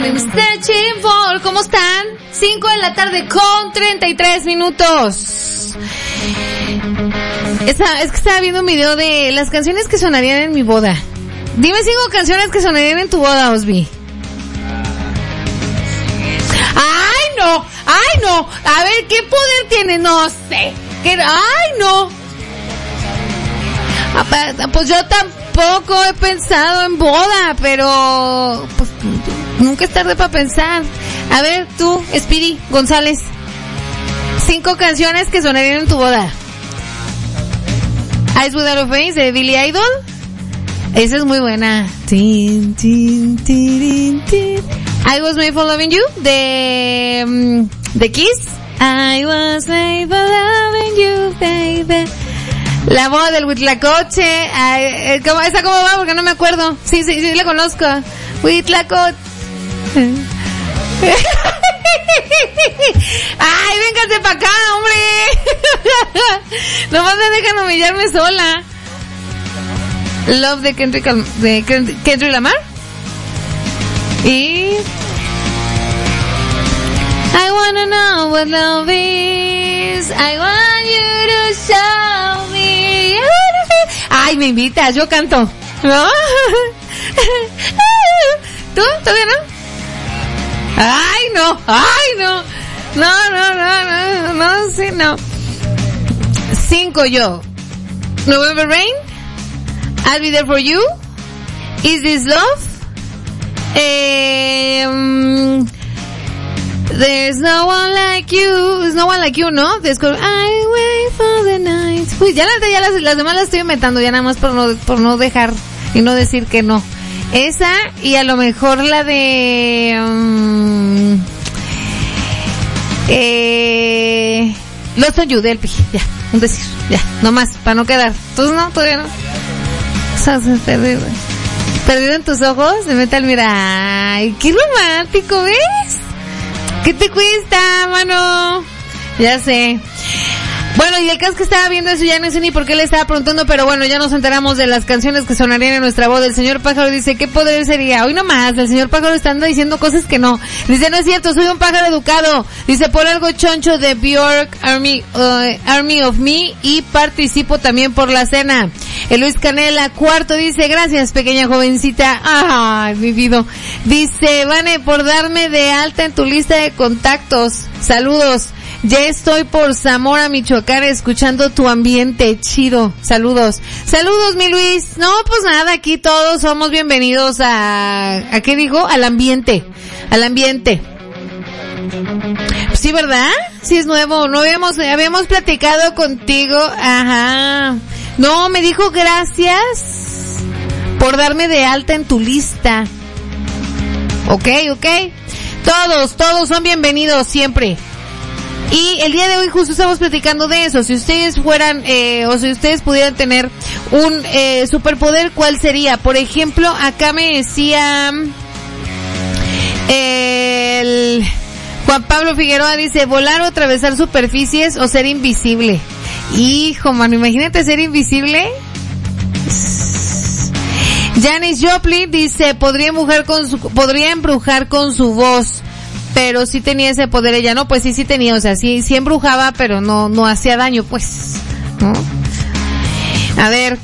been searching for. ¿Cómo están? 5 de la tarde con 33 minutos. Es que estaba viendo un video de las canciones que sonarían en mi boda. Dime 5 canciones que sonarían en tu boda, Osby. ¡Ay, no! A ver, ¿qué poder tiene? No sé. ¡Ay, no! Pues yo tampoco he pensado en boda, pero pues nunca es tarde para pensar. A ver, tú, Speedy González, 5 canciones que sonarían en tu boda. Eyes Without a Face de Billy Idol. Esa es muy buena. Tin, tin, tin, tin. I Was Made for Loving You de Kiss. I was made for loving you, baby. La boda del Huitlacoche. ¿Esa cómo va? Porque no me acuerdo. Sí, la conozco. Huitlacoche. Ay, véngase para acá, hombre. Nomás me dejan humillarme sola. Love de Kendrick Lamar. Y I wanna know what love is. I want you to show me. Ay, me invitas, yo canto. ¿No? ¿Tú? ¿Todavía no? Ay, no. No, sí, no. 5 yo. November Rain. I'll Be There For You. Is This Love? There's No One Like You. There's No One Like You, ¿no? I wait for the night. Uy, ya las demás las estoy inventando, ya nada más por no dejar y no decir que no. Esa, y a lo mejor la de Lost on You de Elpi. Ya, un decir, ya, nomás, para no quedar. Entonces no, todavía no. O sea, perdido en tus ojos de Metal, mira. Ay, qué romántico, ¿ves? ¿Qué te cuesta, mano? Ya sé. Bueno, y el caso que estaba viendo eso, ya no sé ni por qué le estaba preguntando, pero bueno, ya nos enteramos de las canciones que sonarían en nuestra boda. El señor Pájaro dice, ¿qué poder sería? Hoy nomás, el señor Pájaro está diciendo cosas que no. Dice, no es cierto, soy un pájaro educado. Dice, por algo choncho de Björk, Army of Me, y participo también por la cena. El Luis Canela, cuarto, dice, gracias, pequeña jovencita. Ay, mi vida. Dice, Vane, por darme de alta en tu lista de contactos. Saludos. Ya estoy por Zamora, Michoacán, escuchando tu ambiente chido. Saludos. Saludos, mi Luis. No, pues nada, aquí todos somos bienvenidos ¿a qué digo? Al ambiente. Al ambiente. Sí, ¿verdad? Sí, es nuevo. No habíamos platicado contigo. Ajá. No, me dijo gracias por darme de alta en tu lista. Ok. Todos son bienvenidos siempre. Y el día de hoy justo estamos platicando de eso. Si ustedes fueran, o si ustedes pudieran tener un superpoder, ¿cuál sería? Por ejemplo, acá me decía el Juan Pablo Figueroa, dice, volar o atravesar superficies o ser invisible. Hijo, mano, imagínate ser invisible. Janis Joplin dice, podría embrujar con su voz. Pero sí tenía ese poder ella, ¿no? Pues sí tenía, o sea, sí embrujaba, pero no hacía daño, pues, ¿no? A ver,